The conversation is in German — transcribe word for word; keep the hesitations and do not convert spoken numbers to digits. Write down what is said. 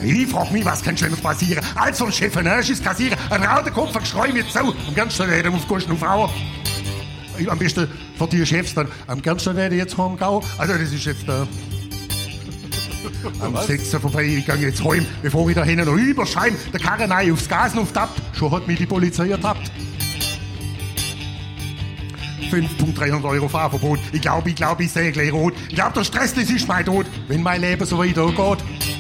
Ich frag mich, was kann Schlimmes passieren? Als so ein Chef ein Arsch ist kassieren, ein Raudenkopf, ein Geschrei mit so. Am ganz schnell reden auf Kosten auf Frau. Am besten für die Chefs dann. Am ganz schnell reden jetzt heimgehen. Also das ist jetzt der... Am Sechser vorbei, ich gehe jetzt heim, bevor ich da hinten noch überscheim, der Karren rein aufs Gas und auf Tab. Schon hat mich die Polizei ertappt. fünftausenddreihundert Euro Fahrverbot. Ich glaube, ich glaube, ich sehe gleich rot. Ich glaube, der Stress, das ist mein Tod, wenn mein Leben so weitergeht.